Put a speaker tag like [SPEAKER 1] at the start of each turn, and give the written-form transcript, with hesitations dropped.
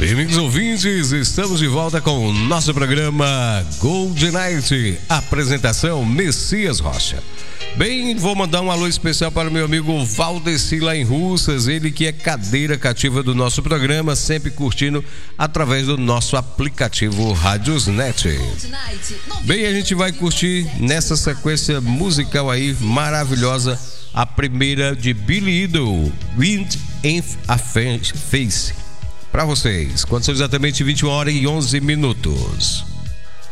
[SPEAKER 1] Bem, amigos ouvintes, estamos de volta com o nosso programa Gold Night. Apresentação Messias Rocha. Bem, vou mandar um alô especial para o meu amigo Valdeci lá em Russas, ele que é cadeira cativa do nosso programa, sempre curtindo através do nosso aplicativo Radiosnet. Bem, a gente vai curtir nessa sequência musical aí maravilhosa, a primeira de Billy Idol, Wind in a Face. Para vocês, quando são exatamente 21 horas e 11 minutos.